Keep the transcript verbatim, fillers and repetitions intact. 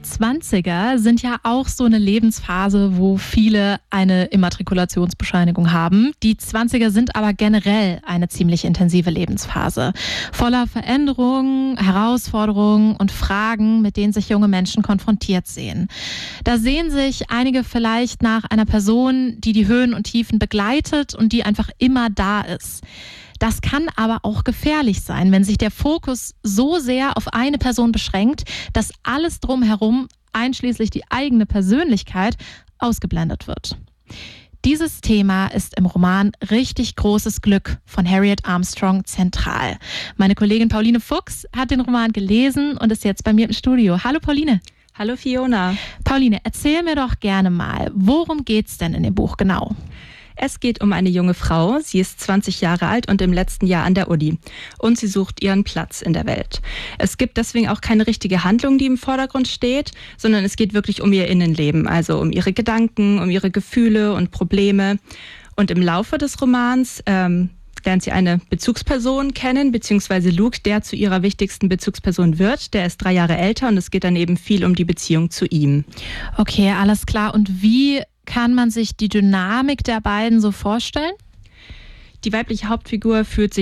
Die Zwanziger sind ja auch so eine Lebensphase, wo viele eine Immatrikulationsbescheinigung haben. Die Zwanziger sind aber generell eine ziemlich intensive Lebensphase. Voller Veränderungen, Herausforderungen und Fragen, mit denen sich junge Menschen konfrontiert sehen. Da sehen sich einige vielleicht nach einer Person, die die Höhen und Tiefen begleitet und die einfach immer da ist. Das kann aber auch gefährlich sein, wenn sich der Fokus so sehr auf eine Person beschränkt, dass alles drumherum, einschließlich die eigene Persönlichkeit, ausgeblendet wird. Dieses Thema ist im Roman Richtig großes Glück von Harriet Armstrong zentral. Meine Kollegin Pauline Fuchs hat den Roman gelesen und ist jetzt bei mir im Studio. Hallo Pauline. Hallo Fiona. Pauline, erzähl mir doch gerne mal, worum geht's denn in dem Buch genau? Es geht um eine junge Frau. Sie ist zwanzig Jahre alt und im letzten Jahr an der Uni. Und sie sucht ihren Platz in der Welt. Es gibt deswegen auch keine richtige Handlung, die im Vordergrund steht, sondern es geht wirklich um ihr Innenleben, also um ihre Gedanken, um ihre Gefühle und Probleme. Und im Laufe des Romans ähm, lernt sie eine Bezugsperson kennen, beziehungsweise Luke, der zu ihrer wichtigsten Bezugsperson wird. Der ist drei Jahre älter und es geht dann eben viel um die Beziehung zu ihm. Okay, alles klar. Und wie kann man sich die Dynamik der beiden so vorstellen? Die weibliche Hauptfigur fühlt sich